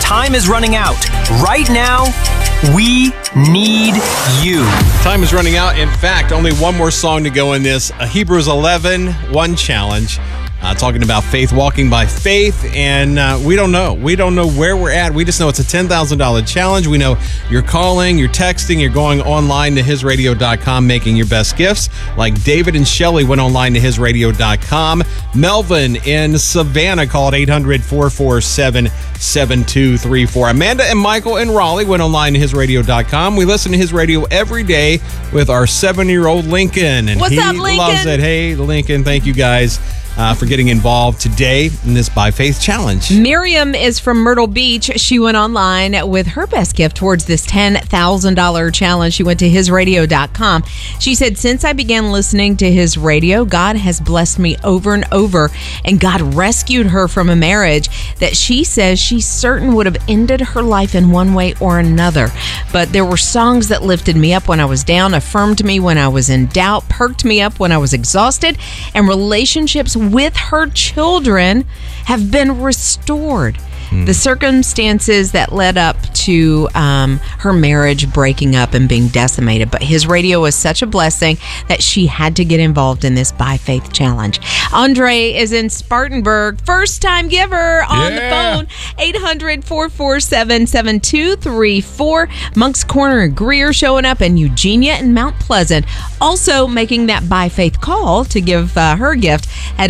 time is running out. Right now, we need you. Time is running out. In fact, only one more song to go in this Hebrews 11:1 challenge. Talking about faith, walking by faith, and we don't know. We don't know where we're at. We just know it's a $10,000 challenge. We know you're calling, you're texting, you're going online to hisradio.com, making your best gifts. Like David and Shelly went online to hisradio.com. Melvin in Savannah called 800-447-7234. Amanda and Michael in Raleigh went online to hisradio.com. We listen to His Radio every day with our 7-year-old Lincoln. And What's he up, Lincoln? loves it. Hey, Lincoln, thank you guys for getting involved today in this By Faith Challenge. Miriam is from Myrtle Beach. She went online with her best gift towards this $10,000 challenge. She went to hisradio.com. She said, since I began listening to His Radio, God has blessed me over and over, and God rescued her from a marriage that she says she's certain would have ended her life in one way or another. But there were songs that lifted me up when I was down, affirmed me when I was in doubt, perked me up when I was exhausted, and relationships with her children have been restored. The circumstances that led up to her marriage breaking up and being decimated. But His Radio was such a blessing that she had to get involved in this By Faith Challenge. Andre is in Spartanburg. First time giver on the phone. 800-447-7234. Moncks Corner and Greer showing up, and Eugenia and Mount Pleasant also making that By Faith call to give her gift at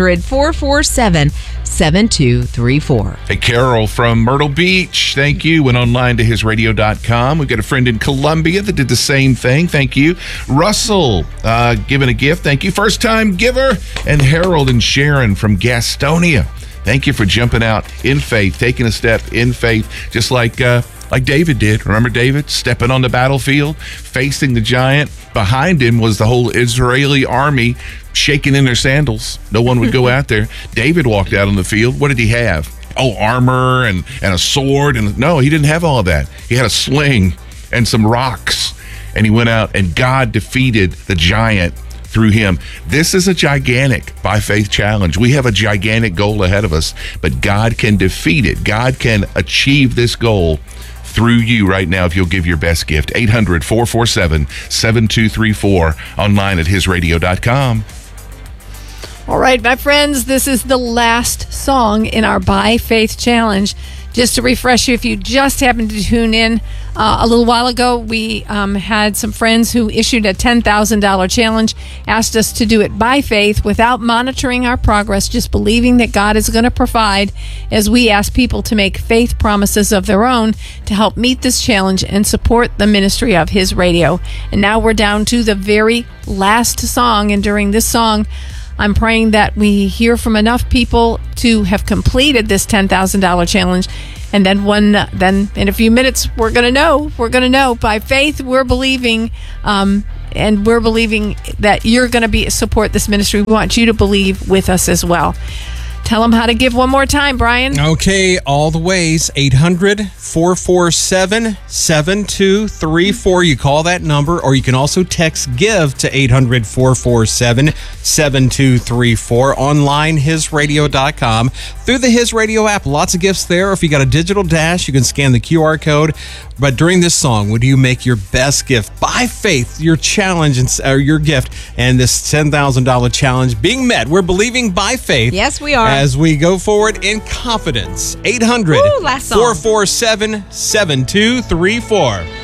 800-447-7234. Hey, Carol from Myrtle Beach, thank you. Went online to hisradio.com. We've got a friend in Columbia that did the same thing. Thank you. Russell, giving a gift. Thank you. First time giver. And Harold and Sharon from Gastonia. Thank you for jumping out in faith, taking a step in faith, just like David did. Remember David stepping on the battlefield, facing the giant? Behind him was the whole Israeli army shaking in their sandals. No one would go out there. David walked out on the field. What did he have? Oh, armor and a sword. And no, he didn't have all that. He had a sling and some rocks. And he went out, and God defeated the giant through him. This is a gigantic By Faith challenge. We have a gigantic goal ahead of us, but God can defeat it. God can achieve this goal through you right now if you'll give your best gift. 800-447-7234, online at hisradio.com. All right, my friends, this is the last song in our By Faith Challenge. Just to refresh you, if you just happened to tune in a little while ago, we had some friends who issued a $10,000 challenge, asked us to do it by faith without monitoring our progress, just believing that God is going to provide, as we ask people to make faith promises of their own to help meet this challenge and support the ministry of His Radio. And now we're down to the very last song, and during this song, I'm praying that we hear from enough people to have completed this $10,000 challenge. And then in a few minutes, we're going to know. We're going to know. By faith, we're believing, and we're believing that you're going to support this ministry. We want you to believe with us as well. Tell them how to give one more time, Brian. Okay, all the ways. 800-447-7234. You call that number, or you can also text GIVE to 800-447-7234. Online, hisradio.com. Through the His Radio app, lots of gifts there. If you got a digital dash, you can scan the QR code. But during this song, would you make your best gift by faith, your challenge or your gift, and this $10,000 challenge being met? We're believing by faith. Yes, we are. As we go forward in confidence. 800-447-7234.